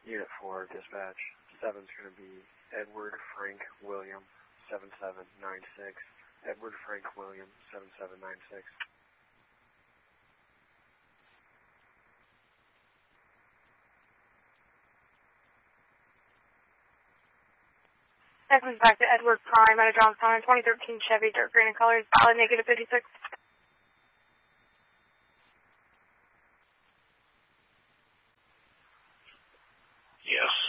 Unit 4, dispatch. 7's going to be Edward Frank William 7796. Edward Frank William 7796. That comes back to Edward Prime out of Johnstown, 2013 Chevy, dark green in colors, valid negative 56. Yes.